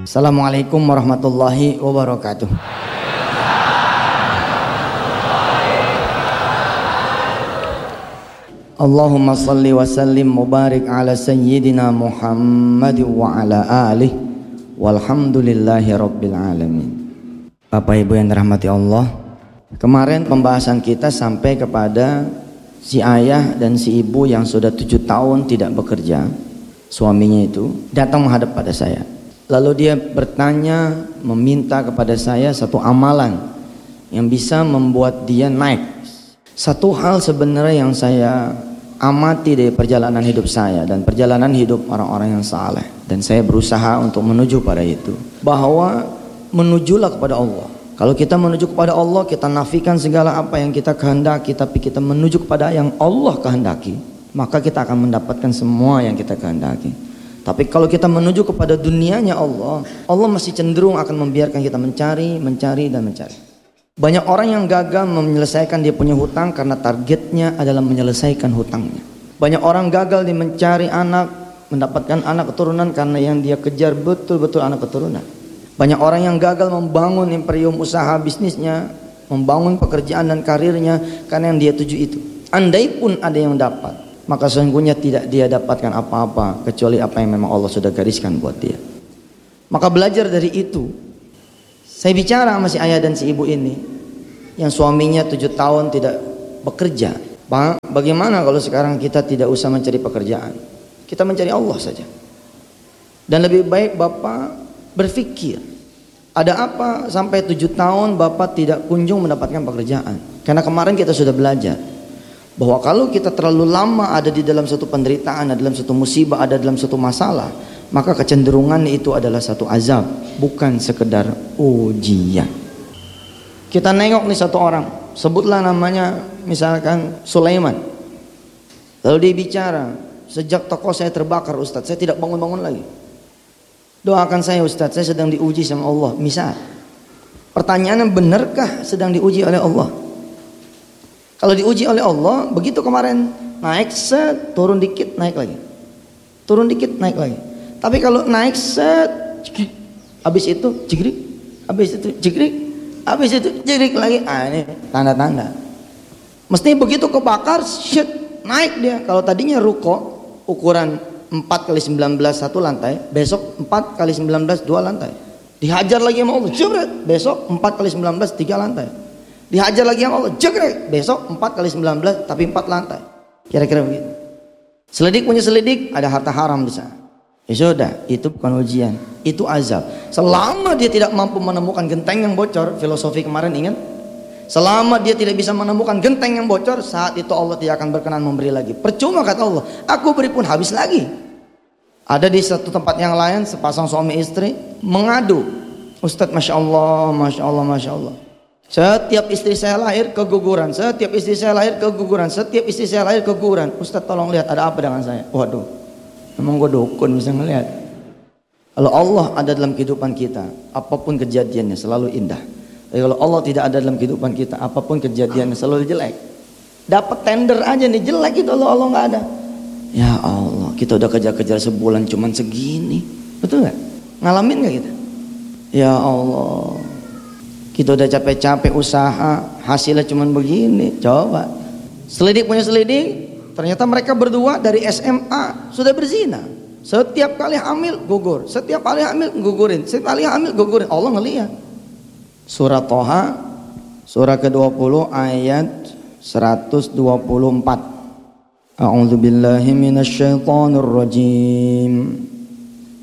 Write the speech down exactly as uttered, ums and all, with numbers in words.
Assalamualaikum warahmatullahi wabarakatuh. Allahumma salli wa sallim mubarik ala sayyidina Muhammad wa ala alihi walhamdulillahi rabbil alamin. Bapak Ibu yang dirahmati Allah, kemarin pembahasan kita sampai kepada si ayah dan si ibu yang sudah tujuh tahun tidak bekerja. Suaminya itu datang menghadap pada saya. Lalu dia bertanya, meminta kepada saya satu amalan yang bisa membuat dia naik. Satu hal sebenarnya yang saya amati dari perjalanan hidup saya dan perjalanan hidup orang-orang yang saleh, dan saya berusaha untuk menuju pada itu, bahwa menujulah kepada Allah. Kalau kita menuju kepada Allah, kita nafikan segala apa yang kita kehendaki, tapi kita menuju kepada yang Allah kehendaki, maka kita akan mendapatkan semua yang kita kehendaki. Tapi kalau kita menuju kepada dunianya Allah, Allah masih cenderung akan membiarkan kita mencari, mencari dan mencari. Banyak orang yang gagal menyelesaikan dia punya hutang karena targetnya adalah menyelesaikan hutangnya. Banyak orang gagal di mencari anak, mendapatkan anak keturunan karena yang dia kejar betul-betul anak keturunan. Banyak orang yang gagal membangun imperium usaha bisnisnya, membangun pekerjaan dan karirnya karena yang dia tuju itu. Andai pun ada yang dapat, maka sesungguhnya tidak dia dapatkan apa-apa kecuali apa yang memang Allah sudah gariskan buat dia. Maka belajar dari itu, saya bicara sama si ayah dan si ibu ini yang suaminya tujuh tahun tidak bekerja. Pak, bagaimana kalau sekarang kita tidak usah mencari pekerjaan, kita mencari Allah saja. Dan lebih baik Bapak berpikir, ada apa sampai tujuh tahun Bapak tidak kunjung mendapatkan pekerjaan? Karena kemarin kita sudah belajar bahwa kalau kita terlalu lama ada di dalam satu penderitaan, ada dalam satu musibah, ada dalam satu masalah, maka kecenderungan itu adalah satu azab, bukan sekedar ujian. Kita nengok nih satu orang, sebutlah namanya misalkan Sulaiman. Lalu dia bicara, sejak toko saya terbakar Ustadz, saya tidak bangun-bangun lagi. Doakan saya Ustadz, saya sedang diuji sama Allah. Misal, pertanyaannya, benarkah sedang diuji oleh Allah? Kalau diuji oleh Allah, begitu kemarin naik set, turun dikit naik lagi, turun dikit naik lagi. Tapi kalau naik set, jigrik, habis itu jigrik, habis itu jigrik, habis itu jigrik lagi. Ah, ini tanda-tanda. Mesti begitu kebakar, shit, naik dia. Kalau tadinya ruko ukuran empat kali sembilan belas satu lantai, besok empat kali sembilan belas dua lantai. Dihajar lagi sama Allah, jebret, besok empat kali sembilan belas tiga lantai. Dihajar lagi sama Allah, jegrek, besok empat kali sembilan belas tapi empat lantai. Kira-kira begitu. Selidik punya selidik, ada harta haram di sana. Ya sudah, itu bukan ujian, itu azab. Selama dia tidak mampu menemukan genteng yang bocor, filosofi kemarin ingat? Selama dia tidak bisa menemukan genteng yang bocor, saat itu Allah tidak akan berkenan memberi lagi. Percuma kata Allah, aku beri pun habis lagi. Ada di satu tempat yang lain, sepasang suami istri mengadu, Ustadz, Masya Allah, Masya Allah, Masya Allah, setiap istri saya lahir keguguran, setiap istri saya lahir keguguran, setiap istri saya lahir keguguran. Ustadz tolong lihat ada apa dengan saya. Waduh, memang gue dukun bisa ngelihat. Kalau Allah ada dalam kehidupan kita, apapun kejadiannya selalu indah. Tapi kalau Allah tidak ada dalam kehidupan kita, apapun kejadiannya selalu jelek. Dapat tender aja nih jelek itu, Allah Allah nggak ada. Ya Allah, kita udah kejar-kejar sebulan cuman segini, betul nggak? Ngalamin nggak kita? Ya Allah, kita udah capek-capek usaha, hasilnya cuman begini. Coba selidik punya selidik, ternyata mereka berdua dari S M A sudah berzina. Setiap kali hamil gugur, setiap kali hamil gugurin, setiap kali hamil gugurin. Allah ngelihat. Surah Toha surah ke dua puluh ayat seratus dua puluh empat. A'udzubillahi minasyaitonir rajim.